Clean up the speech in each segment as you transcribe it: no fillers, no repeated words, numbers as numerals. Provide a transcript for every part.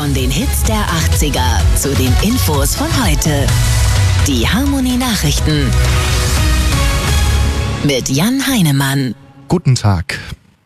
Von den Hits der 80er zu den Infos von heute. Die Harmony Nachrichten mit Jan Heinemann. Guten Tag.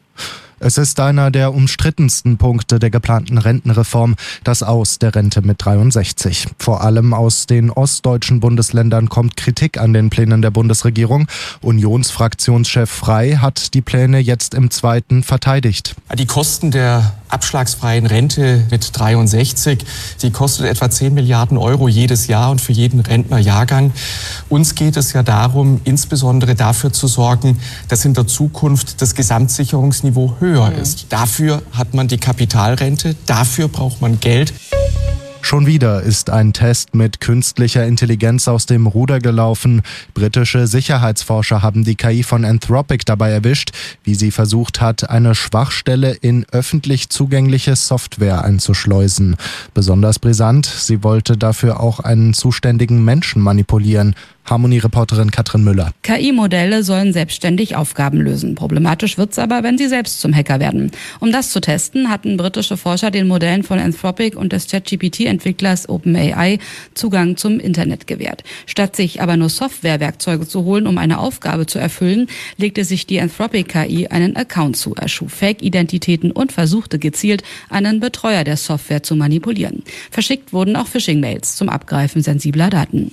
Es ist einer der umstrittensten Punkte der geplanten Rentenreform, das Aus der Rente mit 63. Vor allem aus den ostdeutschen Bundesländern kommt Kritik an den Plänen der Bundesregierung. Unionsfraktionschef Frey hat die Pläne jetzt im zweiten verteidigt. Die Kosten der abschlagsfreien Rente mit 63, die kostet etwa 10 Milliarden Euro jedes Jahr und für jeden Rentnerjahrgang. Uns geht es ja darum, insbesondere dafür zu sorgen, dass in der Zukunft das Gesamtsicherungsniveau höher ist. Dafür hat man die Kapitalrente, dafür braucht man Geld. Schon wieder ist ein Test mit künstlicher Intelligenz aus dem Ruder gelaufen. Britische Sicherheitsforscher haben die KI von Anthropic dabei erwischt, wie sie versucht hat, eine Schwachstelle in öffentlich zugängliche Software einzuschleusen. Besonders brisant, sie wollte dafür auch einen zuständigen Menschen manipulieren. Harmony-Reporterin Katrin Müller. KI-Modelle sollen selbstständig Aufgaben lösen. Problematisch wird's aber, wenn sie selbst zum Hacker werden. Um das zu testen, hatten britische Forscher den Modellen von Anthropic und des ChatGPT-Entwicklers OpenAI Zugang zum Internet gewährt. Statt sich aber nur Softwarewerkzeuge zu holen, um eine Aufgabe zu erfüllen, legte sich die Anthropic-KI einen Account zu, erschuf Fake-Identitäten und versuchte gezielt, einen Betreuer der Software zu manipulieren. Verschickt wurden auch Phishing-Mails zum Abgreifen sensibler Daten.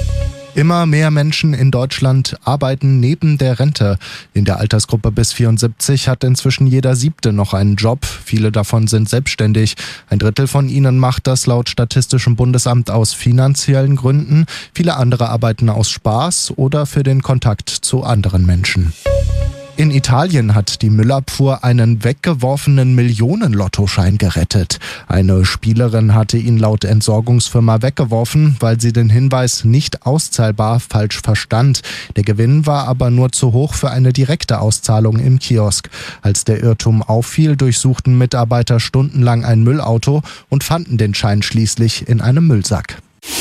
Immer mehr Menschen in Deutschland arbeiten neben der Rente. In der Altersgruppe bis 74 hat inzwischen jeder Siebte noch einen Job. Viele davon sind selbstständig. Ein Drittel von ihnen macht das laut Statistischem Bundesamt aus finanziellen Gründen. Viele andere arbeiten aus Spaß oder für den Kontakt zu anderen Menschen. In Italien hat die Müllabfuhr einen weggeworfenen Millionen-Lottoschein gerettet. Eine Spielerin hatte ihn laut Entsorgungsfirma weggeworfen, weil sie den Hinweis nicht auszahlbar falsch verstand. Der Gewinn war aber nur zu hoch für eine direkte Auszahlung im Kiosk. Als der Irrtum auffiel, durchsuchten Mitarbeiter stundenlang ein Müllauto und fanden den Schein schließlich in einem Müllsack.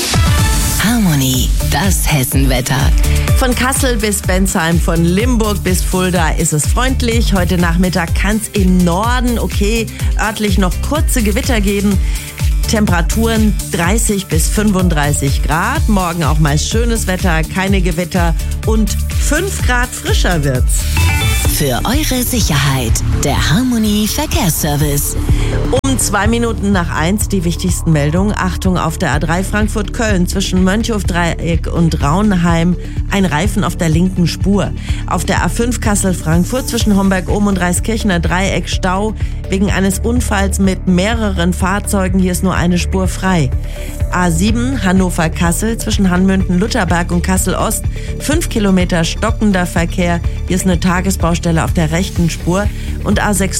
Harmony, das Hessenwetter. Von Kassel bis Bensheim, von Limburg bis Fulda ist es freundlich. Heute Nachmittag kann es im Norden, örtlich noch kurze Gewitter geben. Temperaturen 30 bis 35 Grad. Morgen auch meist schönes Wetter, keine Gewitter und 5 Grad frischer wird's. Für eure Sicherheit, der Harmony Verkehrsservice. Um 2 Minuten nach 1 die wichtigsten Meldungen. Achtung, auf der A3 Frankfurt-Köln zwischen Mönchhof-Dreieck und Raunheim ein Reifen auf der linken Spur. Auf der A5 Kassel-Frankfurt zwischen Homberg-Ohm und Reiskirchener Dreieck Stau wegen eines Unfalls mit mehreren Fahrzeugen. Hier ist nur eine Spur frei. A7 Hannover-Kassel zwischen Hanmünden-Lutherberg und Kassel-Ost 5 Kilometer stockender Verkehr. Hier ist eine Tagesbaustelle auf der rechten Spur. Und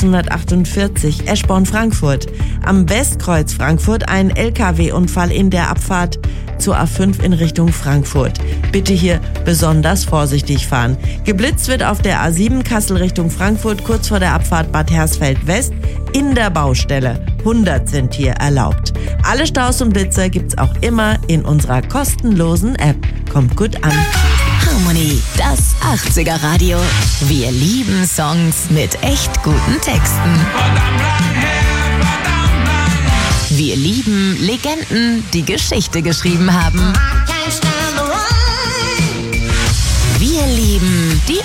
A648 Eschborn-Frankfurt. Am Westkreuz Frankfurt ein LKW-Unfall in der Abfahrt zur A5 in Richtung Frankfurt. Bitte hier besonders vorsichtig fahren. Geblitzt wird auf der A7 Kassel Richtung Frankfurt kurz vor der Abfahrt Bad Hersfeld West in der Baustelle. 100 sind hier erlaubt. Alle Staus und Blitzer gibt's auch immer in unserer kostenlosen App. Kommt gut an. Harmony, das 80er Radio. Wir lieben Songs mit echt guten Texten. Wir lieben Legenden, die Geschichte geschrieben haben.